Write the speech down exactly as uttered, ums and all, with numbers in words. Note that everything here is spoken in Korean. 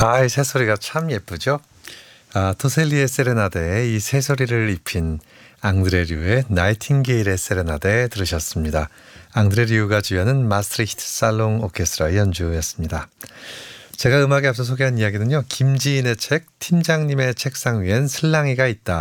아, 이 새소리가 참 예쁘죠? 아, 토셀리의 세레나데에 이 새소리를 입힌 앙드레 류의 나이팅게일의 세레나데 들으셨습니다. 앙드레 류가 주연은 마스트리히트 살롱 오케스트라 연주였습니다. 제가 음악에 앞서 소개한 이야기는요. 김지인의 책 팀장님의 책상 위엔 슬랑이가 있다